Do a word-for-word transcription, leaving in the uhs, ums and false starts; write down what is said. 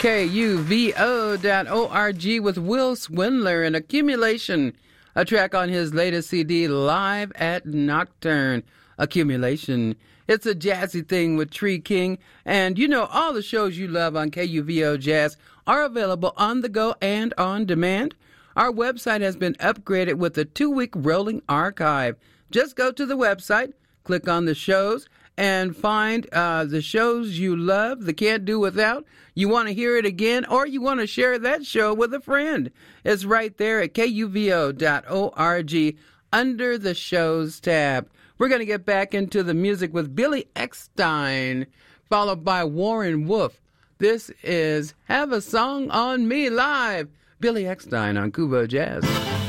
K U V O dot org with Will Swindler and Accumulation, a track on his latest C D, Live at Nocturne. Accumulation. It's a jazzy thing with Tree King. And you know, all the shows you love on K U V O Jazz are available on the go and on demand. Our website has been upgraded with a two-week rolling archive. Just go to the website, click on the shows, and find uh, the shows you love, the can't do without. You want to hear it again, or you want to share that show with a friend. It's right there at K U V O dot org under the shows tab. We're going to get back into the music with Billy Eckstine, followed by Warren Wolf. This is Have a Song on Me Live. Billy Eckstine on Kubo Jazz.